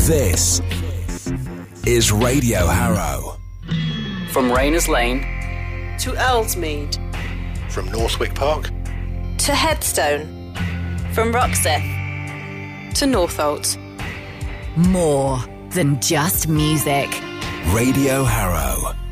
This is Radio Harrow. From Rayners Lane to Earlsmead. From Northwick Park to Headstone. From Roxeth to Northolt. More than just music. Radio Harrow.